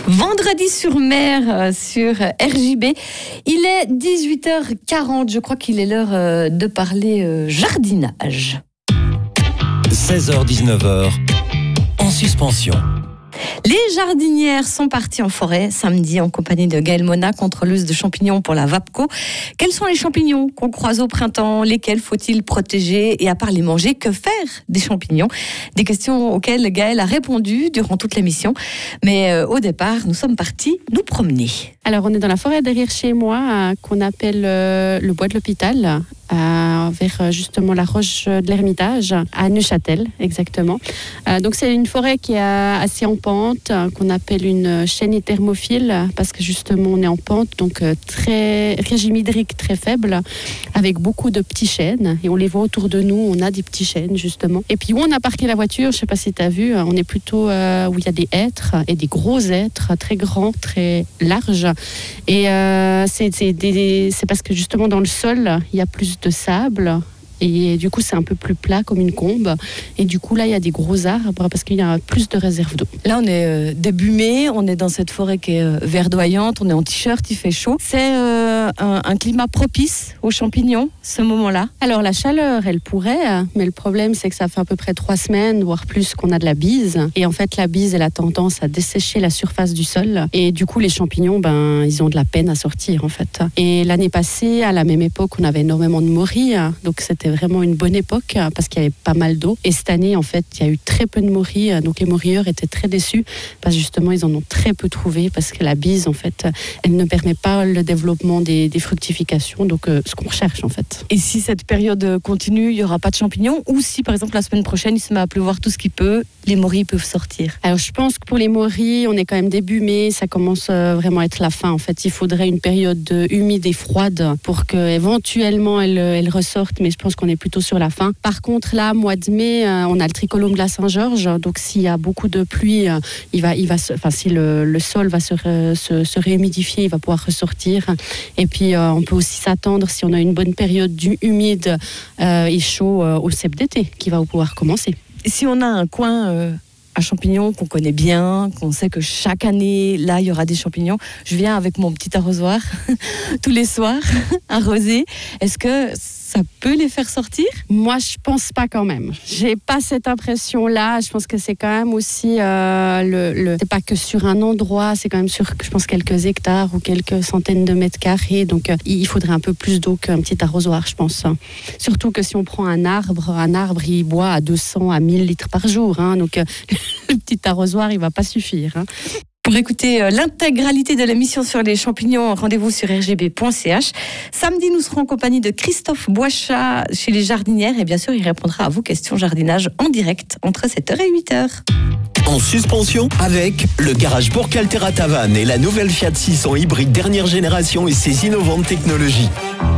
Vendredi sur mer sur RJB. Il est 18h40. Je crois qu'il est l'heure de parler jardinage. 16h-19h, en suspension. Les jardinières sont parties en forêt samedi en compagnie de Gaëlle Mona, contrôleuse de champignons pour la VAPCO. Quels sont les champignons qu'on croise au printemps? Lesquels faut-il protéger? Et à part les manger, que faire des champignons? Des questions auxquelles Gaëlle a répondu durant toute l'émission. Mais au départ, nous sommes partis nous promener. Alors, on est dans la forêt derrière chez moi, qu'on appelle le bois de l'hôpital, vers justement la roche de l'Ermitage, à Neuchâtel, exactement. Donc, c'est une forêt qui est assez en pente, qu'on appelle une chaîne thermophile, parce que justement, on est en pente, donc régime hydrique très faible, avec beaucoup de petits chênes. Et on les voit autour de nous, on a des petits chênes, justement. Et puis, où on a parqué la voiture, je ne sais pas si tu as vu, on est plutôt où il y a des hêtres, et des gros hêtres, très grands, très larges. Et c'est parce que justement dans le sol il y a plus de sable et du coup c'est un peu plus plat comme une combe et du coup là il y a des gros arbres parce qu'il y a plus de réserves d'eau. Là on est début mai, on est dans cette forêt qui est verdoyante, on est en t-shirt, il fait chaud. C'est un climat propice aux champignons ce moment-là? Alors la chaleur elle pourrait, mais le problème c'est que ça fait à peu près 3 semaines voire plus qu'on a de la bise et en fait la bise elle a tendance à dessécher la surface du sol et du coup les champignons ils ont de la peine à sortir en fait. Et l'année passée à la même époque on avait énormément de morilles, donc c'était vraiment une bonne époque parce qu'il y avait pas mal d'eau. Et cette année, en fait, il y a eu très peu de morilles. Donc les morilleurs étaient très déçus parce que justement, ils en ont très peu trouvé parce que la bise, en fait, elle ne permet pas le développement des fructifications. Donc ce qu'on recherche, en fait. Et si cette période continue, il n'y aura pas de champignons? Ou si, par exemple, la semaine prochaine, il se met à pleuvoir tout ce qu'il peut, les morilles peuvent sortir? Alors, je pense que pour les morilles, on est quand même début mai. Ça commence vraiment à être la fin. En fait, il faudrait une période humide et froide pour qu'éventuellement, elle ressorte. Mais je pense qu'on est plutôt sur la fin. Par contre, là, mois de mai, on a le tricolome de la Saint-Georges. Donc, s'il y a beaucoup de pluie, si le sol va se réhumidifier, il va pouvoir ressortir. Et puis, on peut aussi s'attendre, si on a une bonne période humide et chaud, au cep d'été qui va pouvoir commencer. Si on a un coin à champignons qu'on connaît bien, qu'on sait que chaque année, là, il y aura des champignons, je viens avec mon petit arrosoir tous les soirs, arroser. Est-ce que ça peut les faire sortir? Moi, je pense pas quand même. J'ai pas cette impression-là. Je pense que c'est quand même aussi c'est pas que sur un endroit, c'est quand même sur, je pense, quelques hectares ou quelques centaines de mètres carrés. Donc, il faudrait un peu plus d'eau qu'un petit arrosoir, je pense. Surtout que si on prend un arbre, il boit à 200 à 1000 litres par jour. Donc, le petit arrosoir, il va pas suffire. Pour écouter l'intégralité de l'émission sur les champignons, rendez-vous sur rgb.ch. Samedi, nous serons en compagnie de Christophe Boichat chez les jardinières et bien sûr, il répondra à vos questions jardinage en direct entre 7h et 8h. En suspension avec le garage Bourg Altera Tavannes et la nouvelle Fiat 600 hybride dernière génération et ses innovantes technologies.